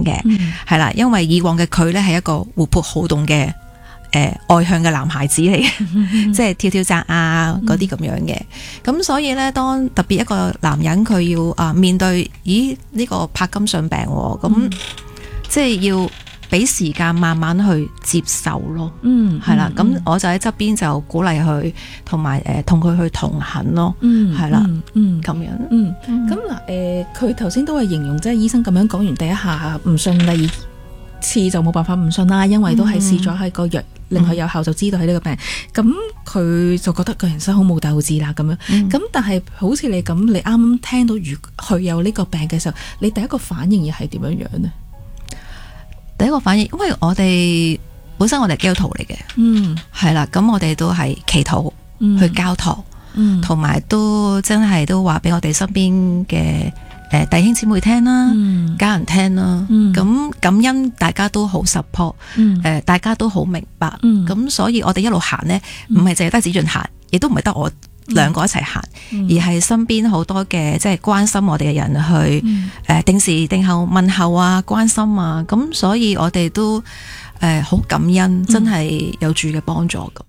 嘅，係啦，因為以往嘅佢咧係一個活潑好動嘅外向嘅男孩子嚟嘅，即係跳跳紮啊嗰啲咁樣嘅。咁所以咧，當特別一個男人佢要面對呢個柏金遜病，咁即係要俾時間慢慢去接受咯。係啦，咁我就喺側邊就鼓勵佢，同埋同佢去同行咯。係啦，咁樣。 咁嗱，佢頭先都係形容即係醫生咁樣講完第一下唔信，第二次就冇辦法唔信啦，因為都係試咗喺個藥令佢有效，就知道係呢個病。咁佢就覺得個人生好冇鬥志啦咁樣。咁但係好似你咁，你啱啱聽到佢有呢個病嘅時候，你第一個反應又係點樣樣呢？ 第一個反應，因為我哋本身我哋基督徒嚟嘅，係啦，咁我哋都係祈禱去交託，同埋都真係都話俾我哋身邊嘅弟兄姊妹聽啦，家人聽啦，咁感恩大家都好 support，大家都好明白，咁所以我哋一路行呢，唔係淨係得子俊行，亦都唔係得我兩個一齊行，而係身邊好多嘅即係關心我哋嘅人去定時定候問候啊，關心啊，咁所以我哋都好感恩，真係有主嘅幫助咁。